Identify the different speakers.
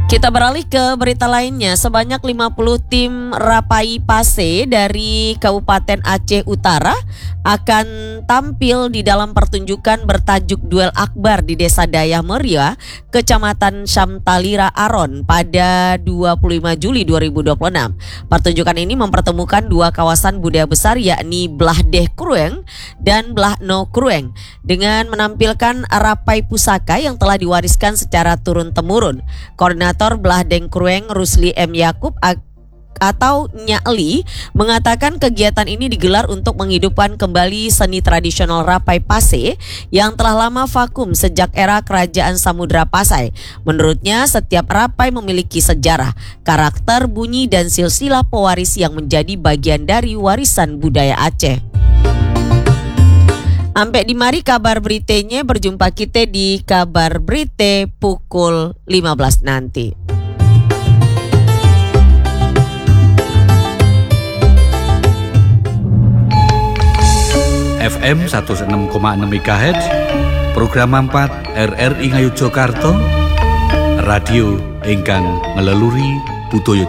Speaker 1: Kita beralih ke berita lainnya. Sebanyak 50 tim Rapai Pase dari Kabupaten Aceh Utara akan tampil di dalam pertunjukan bertajuk Duel Akbar di Desa Dayah Meria, Kecamatan Syamtalira Aron pada 25 Juli 2026. Pertunjukan ini mempertemukan dua kawasan budaya besar yakni Belah Deh Krueng dan Belah No Krueng dengan menampilkan rapai pusaka yang telah diwariskan secara turun-temurun. Koordinator Belah Deng Krueng Rusli M. Yakub atau Nyakli mengatakan kegiatan ini digelar untuk menghidupkan kembali seni tradisional Rapai Pase yang telah lama vakum sejak era Kerajaan Samudra Pasai. Menurutnya setiap rapai memiliki sejarah, karakter, bunyi dan silsilah pewaris yang menjadi bagian dari warisan budaya Aceh. Sampai di mari kabar beritanya, berjumpa kita di kabar berita pukul 15 nanti.
Speaker 2: FM 106,6 MHz, program 4 RRI Ngayogyakarta, radio ingkang ngeleluri budaya